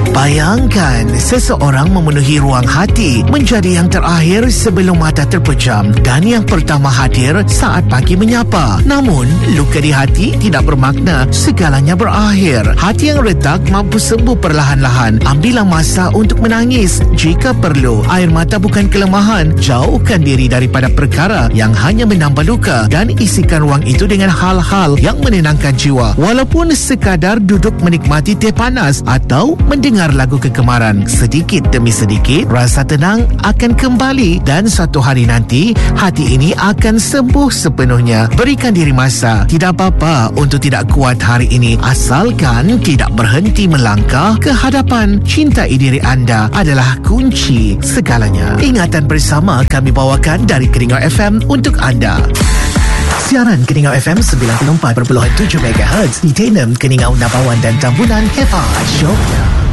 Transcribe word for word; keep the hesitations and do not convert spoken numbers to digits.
Bayangkan seseorang memenuhi ruang hati menjadi yang terakhir sebelum mata terpejam dan yang pertama hadir saat pagi menyapa. Namun, luka di hati tidak bermakna segalanya berakhir. Hati yang retak mampu sembuh perlahan-lahan. Ambillah masa untuk menangis jika perlu. Air mata bukan kelemahan. Jauhkan diri daripada perkara yang hanya menambah luka dan isikan ruang itu dengan hal-hal yang menenangkan jiwa. Walaupun sekadar duduk menikmati teh panas atau mendengar lagu kegemaran, sedikit demi sedikit rasa tenang akan kembali dan suatu hari nanti hati ini akan sembuh sepenuhnya. Berikan diri masa. Tidak apa-apa untuk tidak kuat hari ini, asalkan tidak berhenti melangkah ke hadapan. Cintai diri anda adalah kunci segalanya. Ingatan bersama kami bawakan dari Keningau F M untuk anda. Siaran Keningau F M sembilan puluh empat perpuluhan tujuh megahertz di Tenem, Keningau, Nabawan dan Tambunan, Kedah, Syoknya.